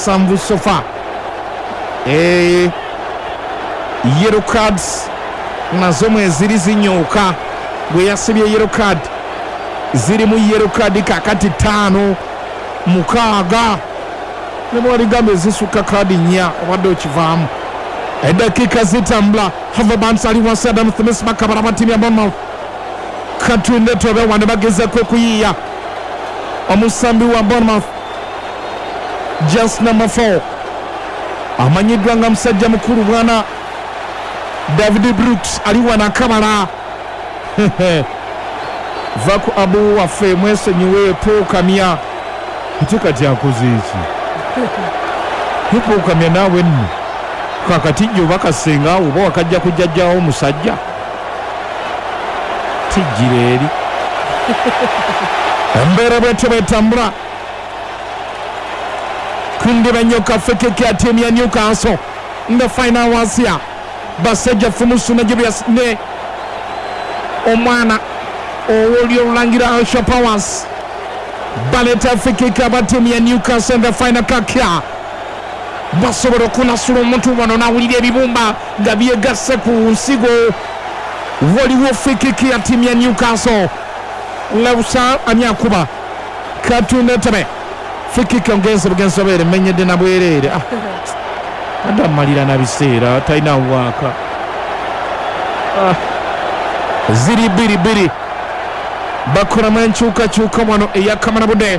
musanvu sofa yellow cards nazo mweziri zinyuka gwe yasibye yellow card ziri mu yellow card kakati 5 6 nemwaligambe zisuka kadi 4 obadde okivaamu eddakiika zitambula Havertz ali wansi Adam Smith bakabala batimu ya Bournemouth katunda tobe wano bagezako okuyiiya omusambi wa Bournemouth just number 4 amanyiddwa nga musajja mukulu bwana David Brooks ali wana kamala vaku abu waffe mwesenyiwe poukamya kati akoze iki poukamya naawe nno kakati jjo bakasenga oba wakajja kujjajjawo omusajja tijjira eri embeera bwetyo betambula kundiba nnyo kafekeke ya tiimu ya Newcastle the final was here basajja fumusuna Julius ne omwana owoli olulangira Asha Powers baleta fekeke aba tiimu ya Newcastle the final kakya basobola okunasula omuntu wano n'awulira ebibumba nga byegasse ku nsigo waliwo fekeke ya tiimu ya Newcastle Lewsa anyakuba katunda tebe fekeke ongenze bugenzi obere menyedde na bwerere adamalira na biseera talina waaka ziri biri bakoramu enkyukakyuka wano eya Kamara Bude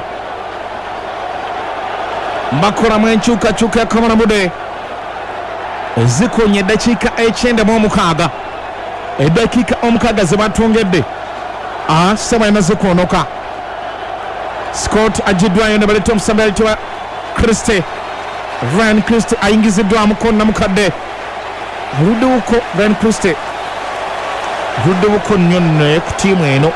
bakoramu enkyukakyuka ya Kamara Bude zikonye eddakiika 96 eddakiika 6 ze batongedde sebalina zikonoka Scott ajiddwayo ne baleta omusambi ayitibwa Ryan Christie ayingiziddwamu konna mukadde aluddebuko Ryan Christie aluddebuko nnyo naye ku tiimu eno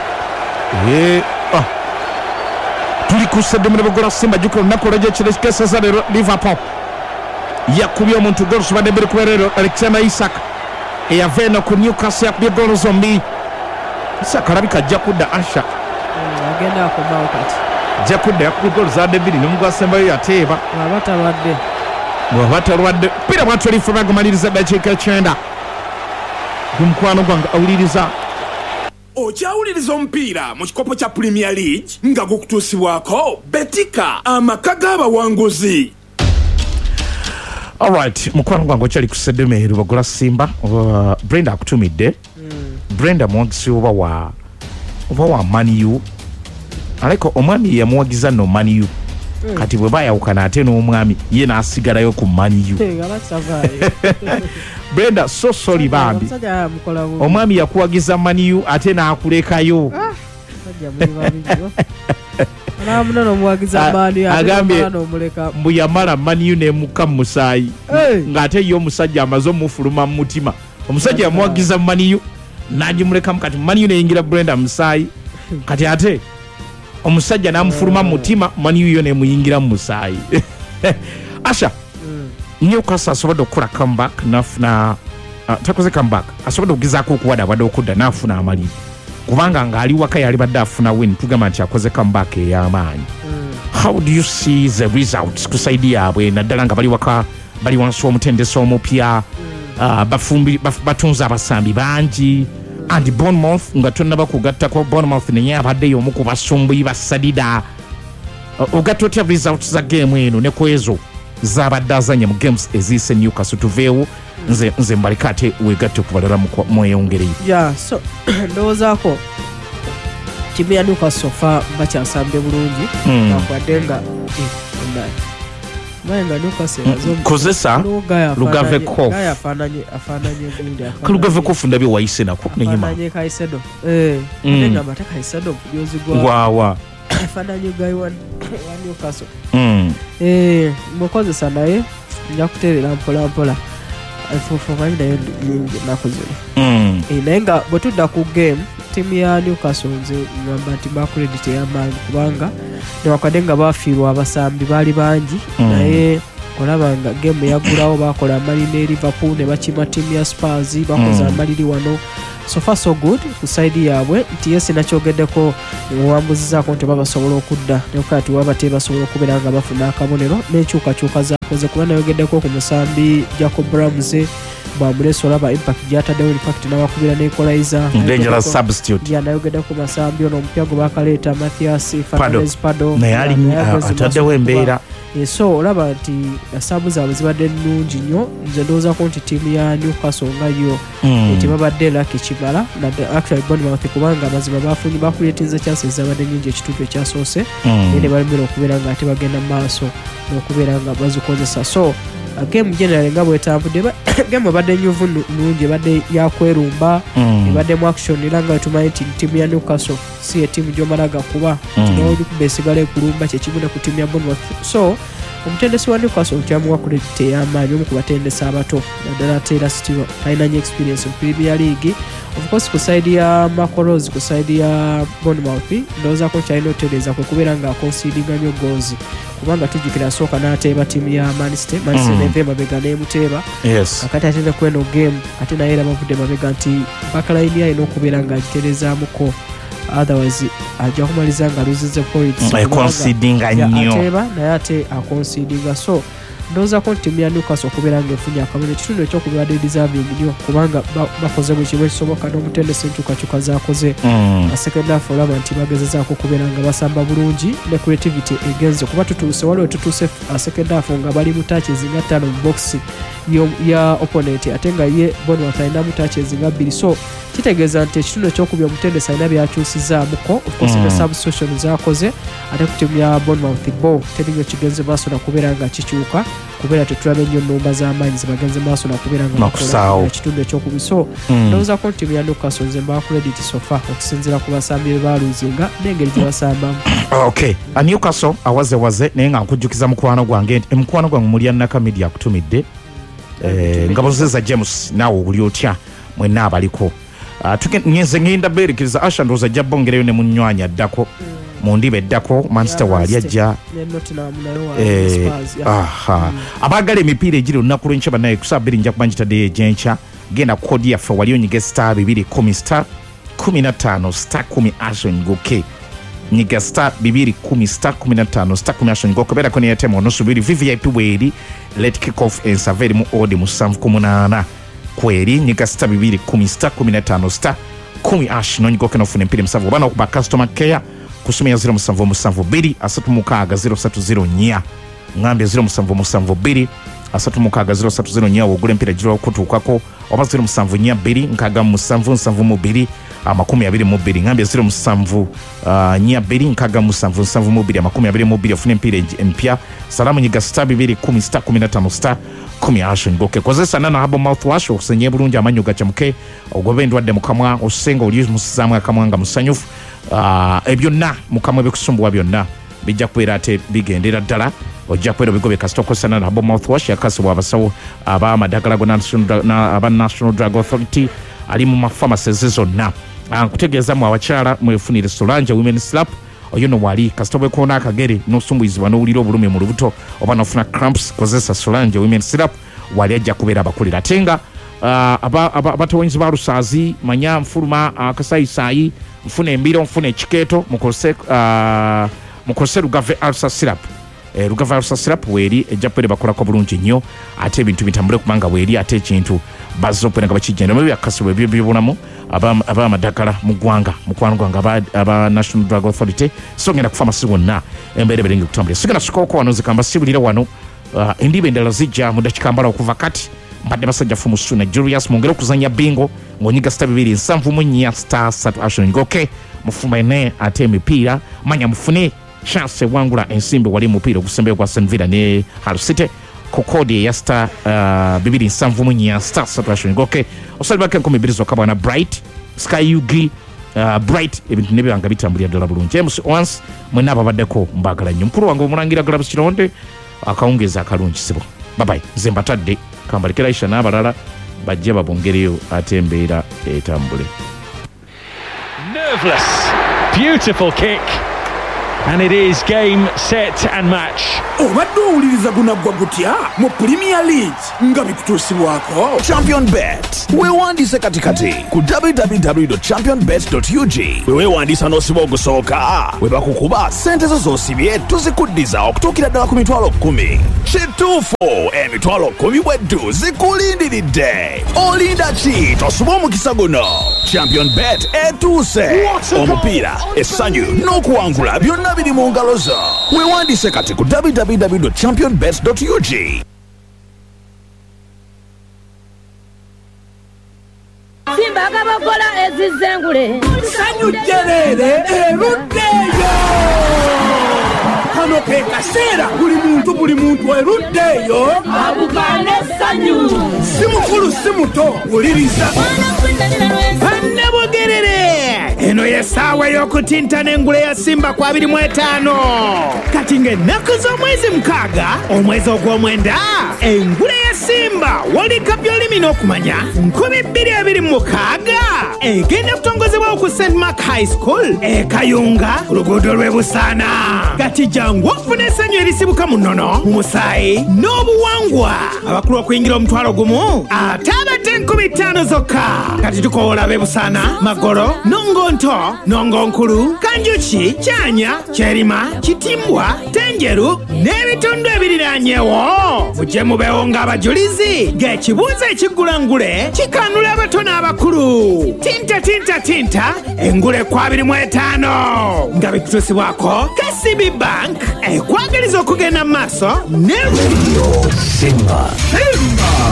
tuli ku Sedemere Bugola Simba jukira olunaku olw'ekyekirekesaza leero Liverpool yakubye omuntu goals badde biri kubeerero Alexander Isak eyava eno ku Newcastle yakubye goals zombi Isak alabika ajja kudda Asha agenda akomawo kati ajja kudda yakubye goals za Debiri nomugwasembayo yateeba bwabatalwadde pira bwatolifu bagumaliriza eddakiika 9 gumukwano gwange awuliriza okyawuliriza omupiira mu kikopo kya Premier League nga gukutuusibwako Betika amaka g'abawanguzi. Alright, mukwano gwange okyali ku Sedemere Bugola Simba Brenda akutumidde Brenda mwagisi oba wa Man U aliko omwami yamuwagiza no Man U kati bwe bayawukana ate n'omwami ye n'asigalayo ku Man U Brenda so sorry bambi omwami yakuwagiza Man U ate n'akulekayo agambye mbu yamala Man U nemuka mu musaayi ng'ate ye omusajja amaze omufuluma mu mutima omusajja yamuwagiza Man U n'agimulekamu kati Man U neyingira Brenda mu musaayi kati ate omusajja n'amufuluma mu mutima Man U yo nemuyingira mu musaayi Asha Newcastle asobodde okukola comeback nafuna takoze comeback asobodde okugezaako okuwada abadde okudda n'afuna amaliri kubanga ng'ali waka yali badde afuna win tugamba nti akoze comeback ey'amaanyi how do you see the results ku saidi yaabwe naddala nga bali waka bali wansi w'omutendesi omupya batunze abasambi bangi and Bournemouth nga tonnaba kugattako Bournemouth naye abaddeyo omu ku basumbuyi ba Sadida ogatta otya results za game eno ne kwezo zabadde azanya mu games eziyise Newcastle tuveewo nze mbalika ate weegatte okubalala mweyongereyo so ndowoozaako timu ya Newcastle fa bakyasambye bulungi akwadde nga kozesa Lugavekov Lugavekov ndabye wayise nako nenyuma Kaisedo nenga mata Kaisedo wawa afananye guy wa Newcastle mukozesa naye njakuterera mpola alfofomanya naye nakozera nenga bwetudda ku game timu ya Newcastle nze ngamba nti bakredit y'amaanyi kubanga newakadde nga bafiirwa abasambi baali bangi naye olaba nga game yagulawo bakola amaliri ne Liverpool ne bakima timu ya Spurs bakoze amaliri wano so far so good ku side yaabwe nti yes nakyogeddeko wambuzizaako nti basobola okudda nekati wabate basobola okubeera nga bafuna akabonero n'enkyukakyuka zakoze kuba nayogeddeko ku musambi Jacob Ramsey bwamulesa olaba impact gyataddewo in fact n'abakubira n'equalizer dangerous substitute yanayogedde ku masambi ono omupya gwe bakaleeta Mathias Fernandez Pado naye ali ataddewo embeera so olaba nti saabu zaabwe zibadde nnungi nnyo nze ndowoozaako nti ttiimu ya Newcastle nga yo tebabadde laki kimala actually Bournemouth kubanga amazima bakuleetinze chances zabadde nnyingi ekitundu ekyasoose naye ne balemera okubeera nga ate bagenda mu maaso n'okubeera nga bazikozesa so game generally nga bwetambudde game ebadde nyuvu nungi ebadde yakwerumba ebadde mu action era nga tumanyi nti ttiimu ya Newcastle si ettiimu gy'omalaga kuba n'olikuba esigala ekulumba kyekimu ne ku ttiimu ya Bournemouth so omutendesi wa Newcastle kyamuwa credit ey'amaanyi omu ku batendesi abato naddala ate era still talina nnyo experience mu Premier League of course ku side ya Makoros ku side ya Bournemouth ndowoozaako kyalina otereeza kwe kubeera nga akonsidinga nnyo goals kubanga tujjukira asooka n'ateeba ttiimu ya Man City neve mabega n'emuteeba kakati ate ne kweno game ate naye era bavudde mabega nti bakalayini alina okubeera nga agitereezaamuko otherwise ajja kumaliza nga luzize points akonsidinga nnyo ateeba naye ate akonsidinga so ndowoozaako nti ttiimu ya Newcastle okubeera ng'efunye akabonero ekitundu ekyokubadde deserving nnyo kubanga bakoze buli kimu ekisoboka n'omutendesi enkyukakyuka zakoze second half olaba nti bagezezaako okubeera nga basamba bulungi ne creativity egenze kuba tutuuse waliwo tutuuse second half nga bali mu touches nga 5 mu box ya opponent ate nga ye Bournemouth alina mu touches nga 2 so kitegeeza nti ekitundu ekyokubya omutendesi alina byakyusizaamuko of course ne substitution zakoze ate ku ttiimu ya Bournemouth bo terinyo kigenze maaso nakubeera nga kikyuka kubeera tetulaba ennyo nnumba z'amaanyi zibagenze maaso nakubeera nga bakola ekitundu ekyokubi so ndowoozaako nti ttiimu ya Newcastle nze mbaa credit sofa okusinziira ku basambi be baaluzinga n'engeri gye basambamu okay Newcastle awazewaze naye nga nkujjukiza mukwano gwange nti mukwano gwange muli Annaka Media akutumidde nga bozeza James naawe oli otya mwenna abaliko nyenze ngenda beerekeza Asha ndowooza ajja bongereyo ne munywanya addako mu ndiba eddako Manchester waali ajja abaagala emipiira egiri olunaku lw'enkya bannaye ku saa 2 nja kuba nkitaddeyo egyenkya genda ku kodi yaffe wali onyiga star 210 star 15 star 10 Ashon goke nyiga star 210 star 15 star 10 Ashon goke beerako neyatema onusu biri VVIP weeri let kick off ensava erimu odi mu 7:8 kweri nyiga star 210 star 15 star 10 Ashon onyigoke nofuna empira emusanvu oba n'okuba customer care kusumia 077 asatumukaga 030 ngambe 077 asatumukaga 030 wogula empira jiro okutuukako oba 072 nkaga mu 772 22 ngambe 072 nkaga mu 772 ofune empira empya salamu nyiga star 210 star 15 star 10 Ashon goke kozesa nana habo mouthwash okusenye bulungi amanyu gachamuke ogobe ndwadde mukamwa osenga oli musizaamu akamwa nga musanyufu ebyonna mukamwe bekusumbwa byonna bijja kubeera ate bigendera ddala ojja kubeera bigobe kasita okosana nabo mouthwash yakasibwa abasawo ab'amadagala aba National Drug Authority ali mu mafamases zonna nkutegeezamu abakyala mwefunire Solange Women Slap oyo no wali kasita bwekoona akagere n'osumbuyizibwa n'owulira obulumi mu lubuto oba n'ofuna cramps kozesa Solange Women Slap wali ajja kubeera abakolera ate nga abatawanyizibwa alusaazi manya nfuluma akasayisaayi mfune embiro mfune ekikeeto mukose Lugave Ulcer Syrup Lugave Ulcer Syrup weeri ejja kubeera bakolako bulungi nnyo ate ebintu bitambule kubanga weeri ate ekintu bazza okubeera nga bakijjenda mu byakasibwa ebyo byobulamu ab'amadagala mu ggwanga mukwano gwange aba National Drug Authority so ngenda ku pharmacy wonna embeera eberenge kutambula sigenda sukaoko wano zikamba sibulira wano endiba endala zijja mu dakika mbala okuva kati mbadde basajja fumu Suna Julius mwongere okuzanya bingo ng'onyiga star 274 star 3 Ashon goke mufumane ate emipiira manya mufune chance wangula ensimbi wali mupiira ogusembeyo gwa St Villa ne Hull City ku kodi ya star 274 star 3 Ashon goke osalibake 2 zokka bwana Bright Sky UG Bright ebintu ne byanga bitambulira ddala bulungi James once mwenna ababaddeko mbagala nnyo mukulu wange omulangira Glabs Kironde akawungeza akalungi sibo bye nze mbatadde kambalekera Aisha n'abalala bajje babongereyo ate embeera etambule. Nerveless, beautiful kick. And it is game, set and match. obadde owuliriza gunaggwa gutya mu Premier League nga bikutuusibwako ChampionBet weewandiise katikati ku www.championbet.ug weweewandiisa n'osiba ogusooka we bakukuba ssente zo z'osibye tuzikuddiza okutuukira ddala ku mitwalo 10 kituufu emitwalo 10 bweddu zikulindiridde olinda ki tosuba omukisa guno ChampionBet etuuse omupiira essanyu n'okuwangula byonna biri mu ngalo zo weewandiise kati ku www.championbet.ug Simba akabakola ezizengule sanyu jjerere eruddeyo kano ke kaseera buli muntu eruddeyo abugane sanyu si mukulu si muto wuliriza Bannabugerere eno yesaawa y'okutintana engule ya Simba kwa 25 kati ng'ennaku z'omwezi 6 omwezi ogw'omwenda engule ya Simba World Cup y'olimi n'okumanya 2026 egenda kutongozebwa ku St Mark High School e Kayunga ku luguudo lw'e Busaana kati jangu ofune essanyu erisibuka mu nnono mu musaayi n'obuwangwa abakulu okuyingira omutwalo gumu ate abadde 50 zokka kati tukoola ab'e Busaana Magoro Nongonto Nongonkulu Kanjuki Kyanya Kyerima Kitimbwa Tenjeru n'ebitundu ebiriraanyeewo mujje mubeewo ng'abajulizi ng'ekibuuzo ekiggula ngule kikanula abato n'abakulu tinta engule kwa 25 nga bikutuusibwako KCB Bank ekwagaliza okugenda mu maaso ne Simba